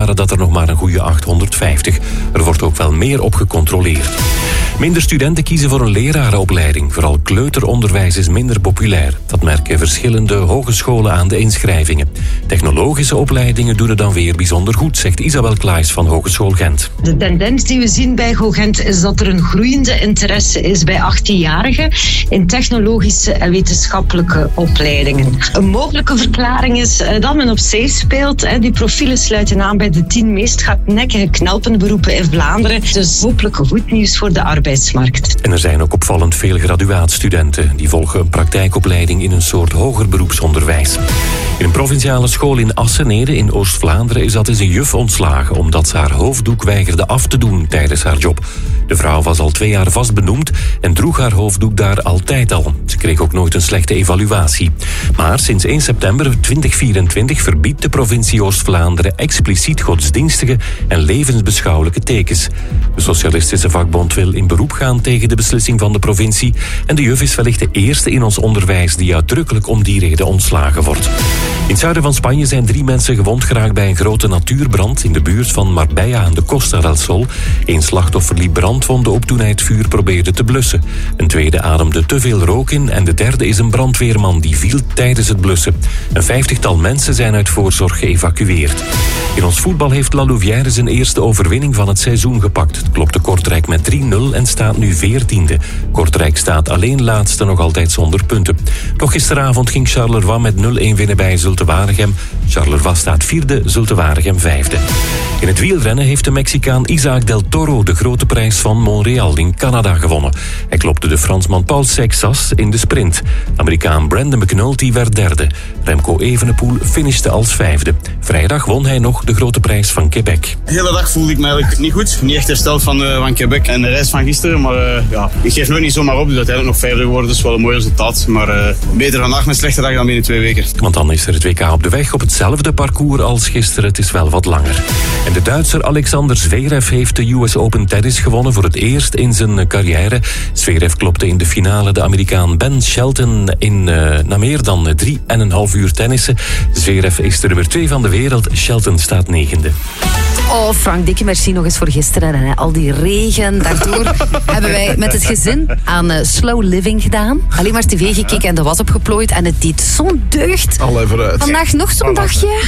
waren dat er nog maar een goede 850. Er wordt ook wel meer op gecontroleerd. Minder studenten kiezen voor een lerarenopleiding. Vooral kleuteronderwijs is minder populair. Dat merken verschillende hogescholen aan de inschrijvingen. Technologische opleidingen doen het dan weer bijzonder goed, zegt Isabel Klaes van Hogeschool Gent. De tendens die we zien bij GoGent is dat er een groeiende interesse is bij 18-jarigen in technologische en wetenschappelijke opleidingen. Een mogelijke verklaring is dat men op zee speelt. Die profielen sluiten aan bij de 10 meest hardnekkige knelpenberoepen in Vlaanderen. Dus hopelijk goed nieuws voor de arbeidsmarkt. En er zijn ook opvallend veel graduaatstudenten. Die volgen een praktijkopleiding in een soort hoger beroepsonderwijs. In een provinciale school in Assenede in Oost-Vlaanderen is dat eens een juf ontslagen omdat ze haar hoofddoek weigerde af te doen tijdens haar job. De vrouw was al 2 jaar vast benoemd en droeg haar hoofddoek daar altijd al. Ze kreeg ook nooit een slechte evaluatie. Maar sinds 1 september 2024 verbiedt de provincie Oost-Vlaanderen expliciet godsdienstige en levensbeschouwelijke tekens. De Socialistische Vakbond wil in beroep gaan tegen de beslissing van de provincie en de juf is wellicht de eerste in ons onderwijs die uitdrukkelijk om die reden ontslagen wordt. In het zuiden van Spanje zijn 3 mensen gewond geraakt bij een grote natuurbrand in de buurt van Marbella aan de Costa del Sol. 1 slachtoffer liep brandwonden op toen hij het vuur probeerde te blussen. Een tweede ademde te veel rook in en de derde is een brandweerman die viel tijdens het blussen. Een 50-tal mensen zijn uit voorzorg geëvacueerd. In ons voetbal heeft La Louvière zijn eerste overwinning van het seizoen gepakt. Het klopte Kortrijk met 3-0 en staat nu 14e. Kortrijk staat alleen laatste, nog altijd zonder punten. Nog gisteravond ging Charleroi met 0-1 winnen bij Zulte Waregem. Charleroi staat 4e, Zulte Waregem 5e. In het wielrennen heeft de Mexicaan Isaac del Toro de grote prijs van Montreal in Canada gewonnen. Hij klopte de Fransman Paul Seixas in de sprint. De Amerikaan Brandon McNulty werd derde. Remco Evenepoel finishte als 5e. Vrijdag won hij nog de grote prijs van Quebec. De hele dag voelde ik me eigenlijk niet goed. Niet echt hersteld van Quebec en de reis van gisteren. Maar ik geef nooit niet zomaar op. Dus uiteindelijk nog 5e geworden. Dat is wel een mooi resultaat. Maar beter vandaag met slechte dag dan binnen 2 weken. Want dan is er het WK op de weg op hetzelfde parcours als gisteren. Het is wel wat langer. En de Duitser Alexander Zverev heeft de US Open Tennis gewonnen voor het eerst in zijn carrière. Zverev klopte in de finale de Amerikaan Ben Shelton in na meer dan 3,5 uur tennissen. Zverev is de nummer 2 van de wereld. Shelton staat 9e. Oh, Frank, dikke merci nog eens voor gisteren. En al die regen, daardoor hebben wij met het gezin aan slow living gedaan. Alleen maar tv gekeken en de was opgeplooid. En het deed zo'n deugd. Allee, vooruit. Vandaag nog zo'n dagje?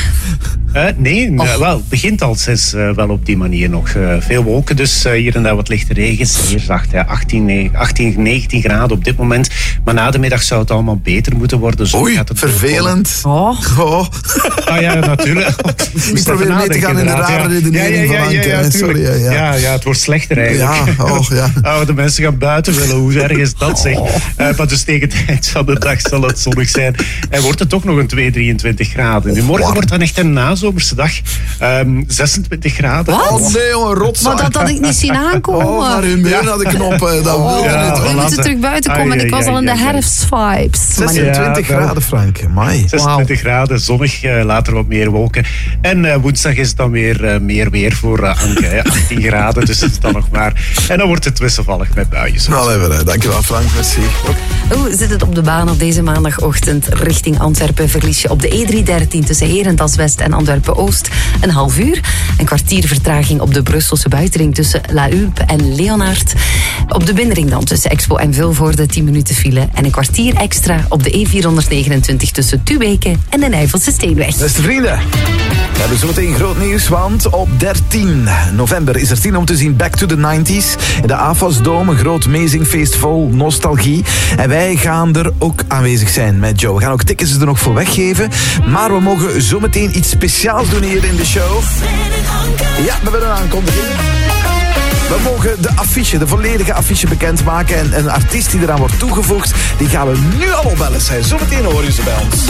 Wel, het begint al 6 wel op die manier nog. Veel wolken, dus hier en daar wat lichte regen. Hier zacht, 18, 19 graden op dit moment. Maar na de middag zou het allemaal beter moeten worden. Zo Oei, gaat het vervelend. Oh ja, natuurlijk. Ik probeer mee te gaan in de rare redenering van Anke. Sorry. Ja, het wordt slechter eigenlijk. De mensen gaan buiten willen. Hoe erg is dat, zeg? Maar dus tegen de tijd van de dag zal het zonnig zijn. En wordt het toch nog een 23 graden. Nu, morgen wordt dan echt een nazomerse dag. 26 graden. Wat? Oh nee, jongen, rotzak. Maar dat had ik niet zien aankomen. Maar hun been naar de knoppen. Dat wil je niet. We moeten terug buiten komen en ik was al in de herfstvibes. 26 graden, Frank. Amai. 26 graden, zonnig, later wat meer wolken. En woensdag is het dan weer meer weer voor Anke. 18 graden, dus het is dan nog maar. En dan wordt het wisselvallig met buien. Nou, even, dankjewel Frank, merci. Hoe zit het op de baan op deze maandagochtend richting Antwerpen? Verlies je op de E313 tussen Herentals West en Antwerpen-Oost een half uur. Een kwartier vertraging op de Brusselse buitenring tussen La Hulpe en Leonard. Op de binnenring dan tussen Expo en Vilvoorde 10 minuten file. En een kwartier extra op de E429 tussen Tuweke en de Nijvelse Steenweg. Beste vrienden, we hebben zometeen groot nieuws, want op 13 november is er zin om te zien Back to the 90s. In de AFAS Dome, een groot amazingfeest vol nostalgie. En wij gaan er ook aanwezig zijn met Joe. We gaan ook tickets er nog voor weggeven. Maar we mogen zometeen iets speciaals doen hier in de show. Ja, we hebben een aankondiging. We mogen de volledige affiche bekendmaken. En een artiest die eraan wordt toegevoegd, die gaan we nu al opbellen. Zometeen horen ze bij ons.